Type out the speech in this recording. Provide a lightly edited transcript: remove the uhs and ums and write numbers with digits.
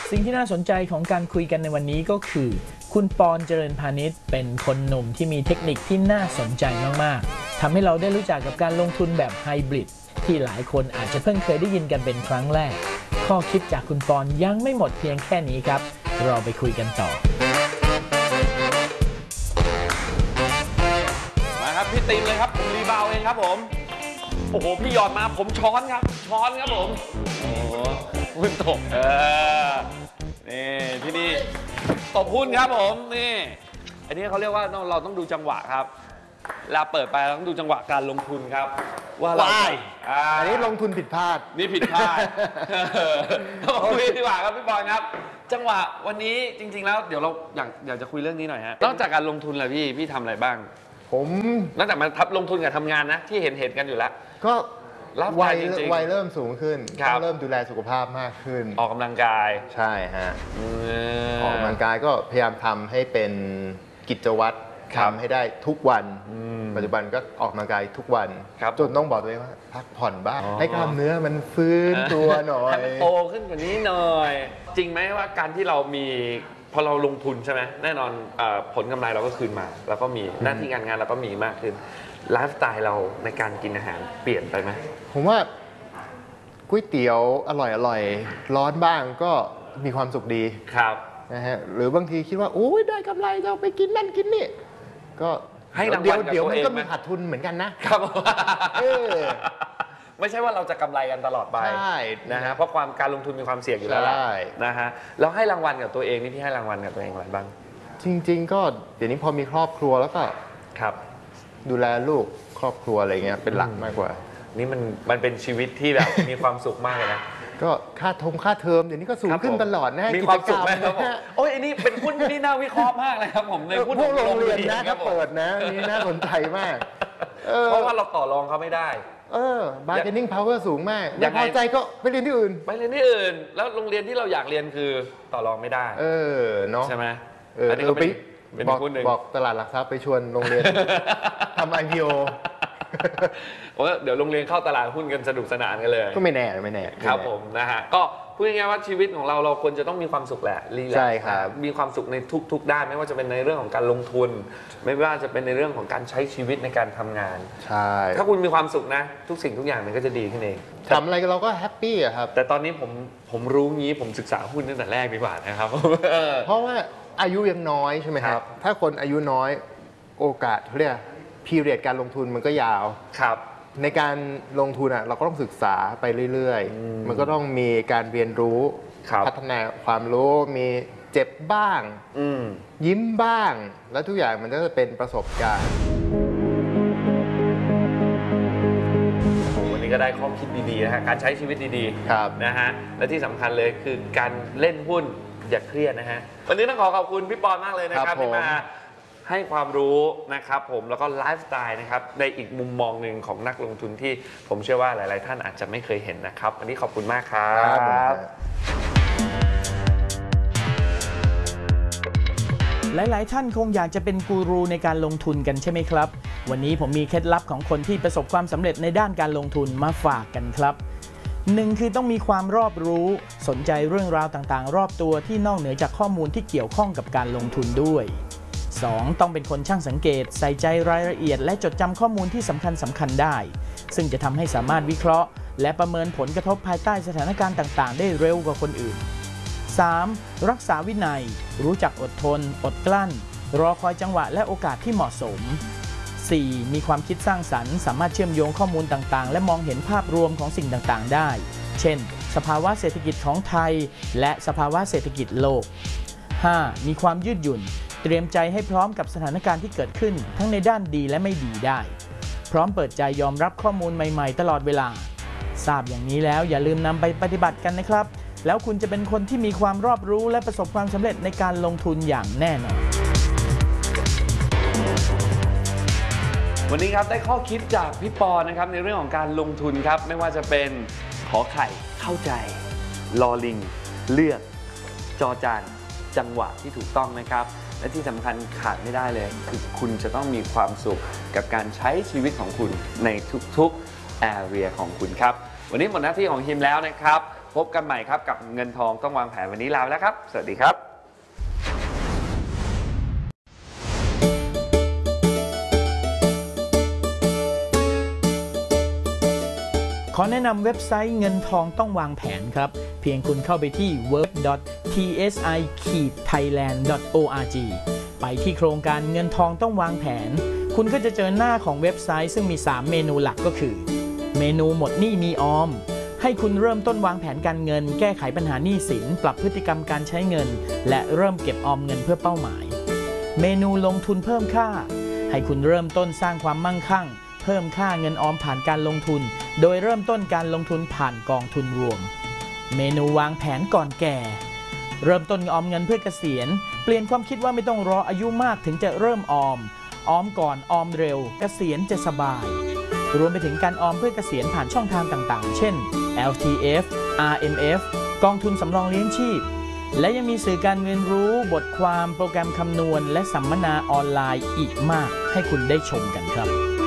สิ่งที่น่าสนใจของการคุยกันในวันนี้ก็คือคุณปอนเจริญพาณิชย์เป็นคนหนุ่มที่มีเทคนิคที่น่าสนใจมากๆทำให้เราได้รู้จักกับการลงทุนแบบไฮบริดที่หลายคนอาจจะเพิ่งเคยได้ยินกันเป็นครั้งแรกข้อคิดจากคุณปอนยังไม่หมดเพียงแค่นี้ครับเราไปคุยกันต่อมาครับพี่ตีมเลยครับผมรีบาวเองครับผมโอ้โหพี่หยอดมาผมช้อนครับผมโอ้โหหุ้นตกนี่ที่นี่ตบหุ้นครับผมนี่อันนี้เขาเรียกว่าเราต้องดูจังหวะครับเวลาเปิดไปเราต้องดูจังหวะการลงทุนครับว่าเราอันนี้ลงทุนผิดพลาดนี่ผิดพลาดคุยดีกว่าครับพี่บอลครับจังหวะวันนี้จริงๆแล้วเดี๋ยวเราอยากจะคุยเรื่องนี้หน่อยฮะนอกจากการลงทุนอะไรพี่ทำอะไรบ้างผมนอกจากมาลงทุนกับทำงานนะที่เห็นกันอยู่แล้วก็วัยเริ่มสูงขึ้นต้องเริ่มดูแลสุขภาพมากขึ้นออกกำลังกายใช่ฮะออกกำลังกายก็พยายามทำให้เป็นกิจวัตรทำให้ได้ทุกวันปัจจุบันก็ออกกำลังกายทุกวันจนต้องบอกตัวเองว่าพักผ่อนบ้างให้กล้ามเนื้อมันฟื้นตัวหน่อยให้มันโตขึ้นกว่านี้หน่อยจริงไหมว่าการที่เรามีพอเราลงทุนใช่ไหมแน่นอนผลกำไรเราก็คืนมาแล้วก็มีหน้าที่การงานเราก็มีมากขึ้นไลฟ์สไตล์เราในการกินอาหารเปลี่ยนไปไหมผมว่าก๋วยเตี๋ยวอร่อยร้อนบ้างก็มีความสุขดีครับนะฮะหรือบางทีคิดว่าโอ้ยได้กำไรเราไปกินนั่นกินนี่ก็ให้รางวัลกับตัวเองเดี๋ยวมันก็มีขาดทุนเหมือนกันนะครับไม่ใช่ว่าเราจะกำไรกันตลอดไปนะฮะเพราะการลงทุนมีความเสี่ยงอยู่แล้วนะฮะแล้วให้รางวัลกับตัวเองนี่พี่ให้รางวัลกับตัวเองอะไรบ้างจริงๆก็เดี๋ยวนี้พอมีครอบครัวแล้วก็ครับดูแลลูกครอบครัวอะไรเงี้ยเป็นหลักมากกว่านี่มันเป็นชีวิตที่แบบมีความสุขมากเลยนะก็ค่าเทอมเดี๋ยวนี้ก็สูงขึ้นตลอดนะมีความสุขไหมครับโอ้ยอันนี้เป็นหุ้นที่น่าวิเคราะห์มากเลยครับผมในหุ้นพวกโรงเรียนนะถ้าเปิดนะนี่น่าสนใจมากเพราะว่าเราต่อรองเขาไม่ได้ bargaining power สูงมากอยากพอใจก็ไปเรียนที่อื่นแล้วโรงเรียนที่เราอยากเรียนคือต่อรองไม่ได้เนาะใช่ไหมอันนี้ก็เป็นบอกตลาดหลักทรัพย์ไปชวนโรงเรียนทำ IPO ว่าเดี๋ยวโรงเรียนเข้าตลาดหุ้นกันสนุกสนานกันเลยก็ไม่แน่ครับผมนะฮะก็พูดง่ายๆว่าชีวิตของเราควรจะต้องมีความสุขแหละใช่ครับมีความสุขในทุกๆด้านไม่ว่าจะเป็นในเรื่องของการลงทุนไม่ว่าจะเป็นในเรื่องของการใช้ชีวิตในการทำงานใช่ถ้าคุณมีความสุขนะทุกสิ่งทุกอย่างมันก็จะดีขึ้นเองทำอะไรเราก็แฮปปี้ครับแต่ตอนนี้ผมรู้งี้ผมศึกษาหุ้นตั้งแต่แรกดีกว่านะครับเพราะว่าอายุยังน้อยใช่ไหมครับถ้าคนอายุน้อยโอกาสเรียกพีเรียดการลงทุนมันก็ยาวครับในการลงทุนเราก็ต้องศึกษาไปเรื่อยๆมันก็ต้องมีการเรียนรู้พัฒนาความรู้มีเจ็บบ้างยิ้มบ้างแล้วทุกอย่างมันก็จะเป็นประสบการณ์วันนี้ก็ได้ข้อคิดดีๆนะฮะการใช้ชีวิตดีๆนะฮะและที่สำคัญเลยคือการเล่นหุ้นอย่าเครียดนะฮะวันนี้ต้องขอบคุณพี่ปอนมากเลยนะครับที่มาให้ความรู้นะครับผมแล้วก็ไลฟ์สไตล์นะครับในอีกมุมมองหนึ่งของนักลงทุนที่ผมเชื่อว่าหลายๆท่านอาจจะไม่เคยเห็นนะครับวันนี้ขอบคุณมากครับหลายๆท่านคงอยากจะเป็นกูรูในการลงทุนกันใช่ไหมครับวันนี้ผมมีเคล็ดลับของคนที่ประสบความสำเร็จในด้านการลงทุนมาฝากกันครับ1คือต้องมีความรอบรู้สนใจเรื่องราวต่างๆรอบตัวที่นอกเหนือจากข้อมูลที่เกี่ยวข้องกับการลงทุนด้วย2ต้องเป็นคนช่างสังเกตใส่ใจรายละเอียดและจดจำข้อมูลที่สำคัญได้ซึ่งจะทำให้สามารถวิเคราะห์และประเมินผลกระทบภายใต้สถานการณ์ต่างๆได้เร็วกว่าคนอื่น 3. รักษาวินัยรู้จักอดทนอดกลั้นรอคอยจังหวะและโอกาสที่เหมาะสม 4. มีความคิดสร้างสรรค์สามารถเชื่อมโยงข้อมูลต่างๆและมองเห็นภาพรวมของสิ่งต่างๆได้เช่นสภาวะเศรษฐกิจของไทยและสภาวะเศรษฐกิจโลก 5. มีความยืดหยุ่นเตรียมใจให้พร้อมกับสถานการณ์ที่เกิดขึ้นทั้งในด้านดีและไม่ดีได้พร้อมเปิดใจยอมรับข้อมูลใหม่ๆตลอดเวลาทราบอย่างนี้แล้วอย่าลืมนำไปปฏิบัติกันนะครับแล้วคุณจะเป็นคนที่มีความรอบรู้และประสบความสำเร็จในการลงทุนอย่างแน่นอนวันนี้ครับได้ข้อคิดจากพี่ปอนะครับในเรื่องของการลงทุนครับไม่ว่าจะเป็นขอไข่เข้าใจลอลิงเลือกจอจานจังหวะที่ถูกต้องนะครับและที่สำคัญขาดไม่ได้เลยคือคุณจะต้องมีความสุขกับการใช้ชีวิตของคุณในทุกๆ area ของคุณครับวันนี้หมดหน้าที่ของฮิมแล้วนะครับพบกันใหม่ครับกับเงินทองต้องวางแผนวันนี้ลาแล้วครับสวัสดีครับขอแนะนำเว็บไซต์เงินทองต้องวางแผนครับเพียงคุณเข้าไปที่ work.tsi-thailand.org ไปที่โครงการเงินทองต้องวางแผนคุณก็จะเจอหน้าของเว็บไซต์ซึ่งมี3เมนูหลักก็คือเมนูหมดหนี้มีออมให้คุณเริ่มต้นวางแผนการเงินแก้ไขปัญหาหนี้สินปรับพฤติกรรมการใช้เงินและเริ่มเก็บออมเงินเพื่อเป้าหมายเมนูลงทุนเพิ่มค่าให้คุณเริ่มต้นสร้างความมั่งคั่งเพิ่มค่าเงินออมผ่านการลงทุนโดยเริ่มต้นการลงทุนผ่านกองทุนรวมเมนูวางแผนก่อนแก่เริ่มต้นออมเงินเพื่อเกษียณเปลี่ยนความคิดว่าไม่ต้องรออายุมากถึงจะเริ่มออมก่อนออมเร็วเกษียณจะสบายรวมไปถึงการออมเพื่อเกษียณผ่านช่องทางต่างๆเช่น LTF RMF กองทุนสำรองเลี้ยงชีพและยังมีสื่อการเรียนรู้บทความโปรแกรมคำนวณและสัมมนาออนไลน์อีกมากให้คุณได้ชมกันครับ